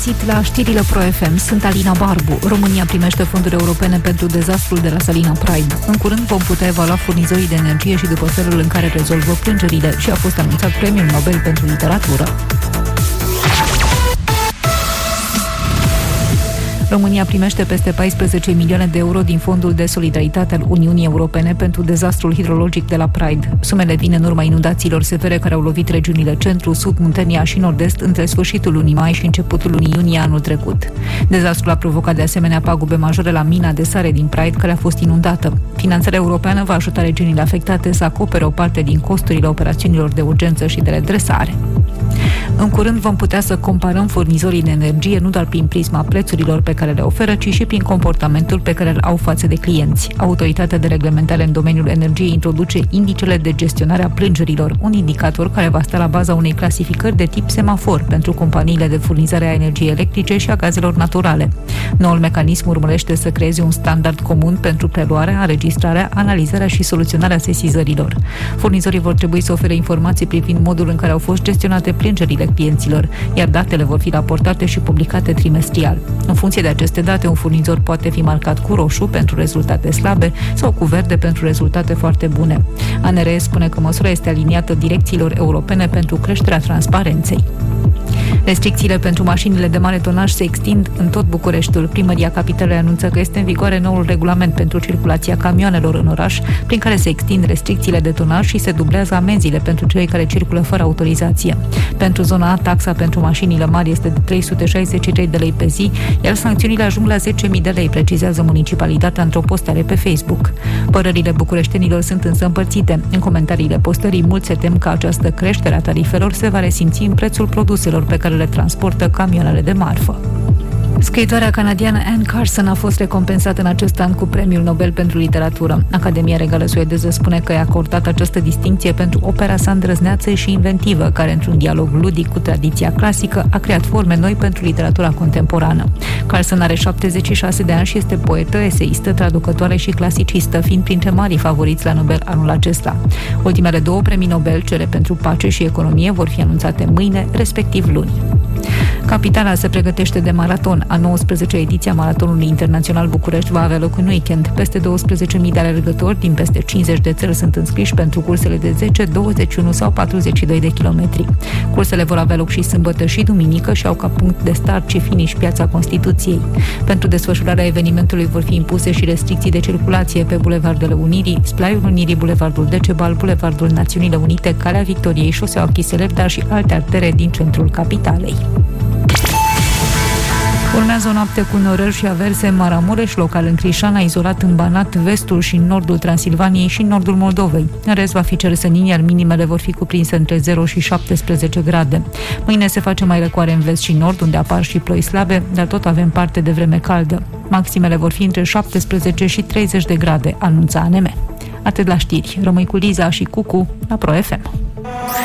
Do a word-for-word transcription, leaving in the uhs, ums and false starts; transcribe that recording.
La știrile Pro F M, sunt Alina Barbu. România primește fonduri europene pentru dezastrul de la Salina Pride. În curând vom putea evalua furnizorii de energie și după felul în care rezolvă plângerile și a fost anunțat Premiul Nobel pentru Literatură. România primește peste paisprezece milioane de euro din Fondul de Solidaritate al Uniunii Europene pentru dezastrul hidrologic de la Pride. Sumele vin în urma inundațiilor severe care au lovit regiunile centru, sud, Muntenia și nord-est între sfârșitul lunii mai și începutul lunii iunie anul trecut. Dezastrul a provocat de asemenea pagube majore la mina de sare din Pride, care a fost inundată. Finanțarea europeană va ajuta regiunile afectate să acopere o parte din costurile operațiunilor de urgență și de redresare. În curând vom putea să comparăm furnizorii de energie nu doar prin prisma prețurilor pe care le oferă, ci și prin comportamentul pe care îl au față de clienți. Autoritatea de reglementare în domeniul energiei introduce indicele de gestionare a plângerilor, un indicator care va sta la baza unei clasificări de tip semafor pentru companiile de furnizare a energiei electrice și a gazelor naturale. Noul mecanism urmărește să creeze un standard comun pentru preluarea, înregistrarea, analizarea și soluționarea sesizărilor. Furnizorii vor trebui să ofere informații privind modul în care au fost gestionate plângerile clienților, iar datele vor fi raportate și publicate trimestrial. În funcție de aceste date, un furnizor poate fi marcat cu roșu pentru rezultate slabe sau cu verde pentru rezultate foarte bune. A N R E spune că măsura este aliniată direcțiilor europene pentru creșterea transparenței. Restricțiile pentru mașinile de mare tonaj se extind în tot Bucureștiul. Primăria Capitalei anunță că este în vigoare noul regulament pentru circulația camioanelor în oraș, prin care se extind restricțiile de tonaj și se dublează amenziile pentru cei care circulă fără autorizație. Pentru zona A, taxa pentru mașinile mari este de trei sute șaizeci și trei de lei pe zi, iar sancțiunile ajung la zece mii de lei, precizează municipalitatea într-o postare pe Facebook. Părerile bucureștenilor sunt însă împărțite. În comentariile postării, mulți se tem că această creștere a tarifelor se va resimți în prețul produselor pe care le transportă camioanele de marfă. Scriitoarea canadiană Anne Carson a fost recompensată în acest an cu Premiul Nobel pentru Literatură. Academia Regală Suedeză spune că i-a acordat această distincție pentru opera sa îndrăzneață și inventivă, care, într-un dialog ludic cu tradiția clasică, a creat forme noi pentru literatura contemporană. Carson are șaptezeci și șase de ani și este poetă, eseistă, traducătoare și clasicistă, fiind printre marii favoriți la Nobel anul acesta. Ultimele două premii Nobel, cele pentru pace și economie, vor fi anunțate mâine, respectiv luni. Capitala se pregătește de maraton. A nouăsprezecea ediție a Maratonului Internațional București va avea loc în weekend. Peste douăsprezece mii de alergători din peste cincizeci de țări sunt înscriși pentru cursele de zece, douăzeci și unu sau patruzeci și doi de kilometri. Cursele vor avea loc și sâmbătă și duminică și au ca punct de start și finish Piața Constituției. Pentru desfășurarea evenimentului vor fi impuse și restricții de circulație pe Bulevardele Unirii, Splaiul Unirii, Bulevardul Decebal, Bulevardul Națiunile Unite, Calea Victoriei, Șoseaua Chiseler, dar și alte artere din centrul capitalei. Urmează o noapte cu norări și averse în Maramureș, local în Crișana, izolat în Banat, vestul și nordul Transilvaniei și nordul Moldovei. În rest va fi cer senin, iar minimele vor fi cuprinse între zero și șaptesprezece grade. Mâine se face mai răcoare în vest și nord, unde apar și ploi slabe, dar tot avem parte de vreme caldă. Maximele vor fi între șaptesprezece și treizeci de grade, anunța A N M. Atât la știri. Rămâi cu Liza și Cucu la Pro F M.